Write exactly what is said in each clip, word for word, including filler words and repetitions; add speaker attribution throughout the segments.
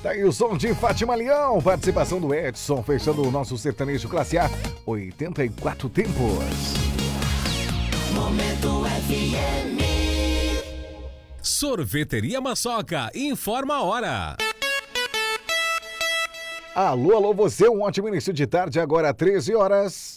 Speaker 1: Tá aí o som de Fátima Leão, participação do Edson, fechando o nosso sertanejo classe A, oitenta e quatro tempos.
Speaker 2: Momento F M.
Speaker 3: Sorveteria Maçoca, informa a hora.
Speaker 1: Alô, alô, você, um ótimo início de tarde, agora treze horas.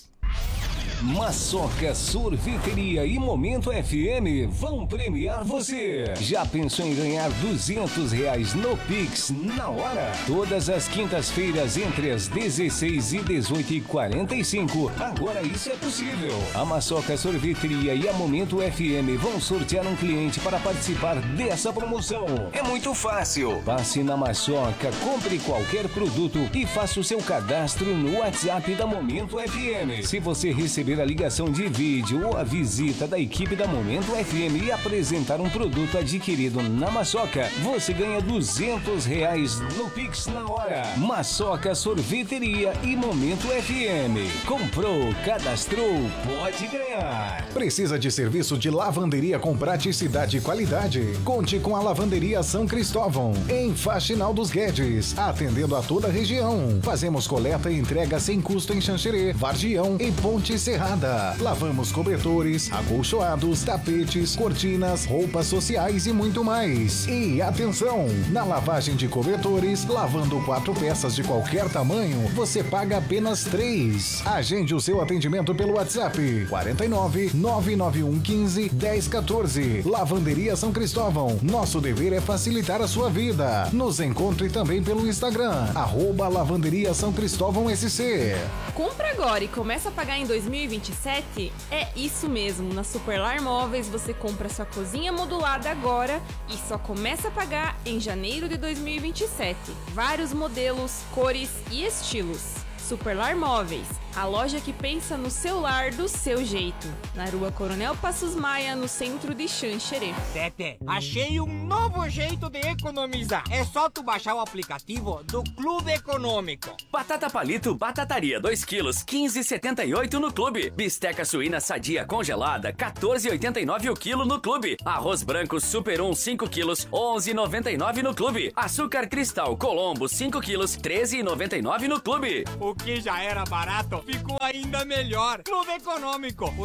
Speaker 4: Maçoca Sorveteria e Momento F M vão premiar você. Já pensou em ganhar duzentos reais no Pix na hora? Todas as quintas-feiras entre as dezesseis e dezoito e quarenta e cinco. Agora isso é possível. A Maçoca Sorveteria e a Momento F M vão sortear um cliente para participar dessa promoção. É muito fácil. Passe na Maçoca, compre qualquer produto e faça o seu cadastro no WhatsApp da Momento F M. Se você receber a ligação de vídeo ou a visita da equipe da Momento F M e apresentar um produto adquirido na Maçoca, você ganha duzentos reais no Pix na hora. Maçoca Sorveteria e Momento F M. Comprou, cadastrou, pode ganhar.
Speaker 1: Precisa de serviço de lavanderia com praticidade e qualidade? Conte com a Lavanderia São Cristóvão, em Faxinal dos Guedes, atendendo a toda a região. Fazemos coleta e entrega sem custo em Xanxerê, Vargião e Ponte Serrada. Lavamos cobertores, acolchoados, tapetes, cortinas, roupas sociais e muito mais. E atenção, na lavagem de cobertores, lavando quatro peças de qualquer tamanho, você paga apenas três. Agende o seu atendimento pelo WhatsApp quarenta e nove, nove nove um um cinco, dez quatorze. Lavanderia São Cristóvão, nosso dever é facilitar a sua vida. Nos encontre também pelo Instagram, arroba Lavanderia São Cristóvão S C.
Speaker 5: Compra agora e começa a pagar em dois mil e vinte e sete? É isso mesmo, na Superlar Móveis você compra sua cozinha modulada agora e só começa a pagar em janeiro de dois mil e vinte e sete. Vários modelos, cores e estilos. Superlar Móveis, a loja que pensa no seu lar do seu jeito. Na rua Coronel Passos Maia, no centro de Xanxerê.
Speaker 6: Tete, achei um novo jeito de economizar. É só tu baixar o aplicativo do Clube Econômico.
Speaker 7: Batata palito batataria dois quilos, quinze e setenta e oito no Clube. Bisteca suína sadia congelada, quatorze e oitenta e nove o quilo no Clube. Arroz branco Super um cinco quilos, onze e noventa e nove no Clube. Açúcar cristal Colombo cinco quilos, treze e noventa e nove no Clube.
Speaker 6: O que já era barato ficou ainda melhor. Clube Econômico.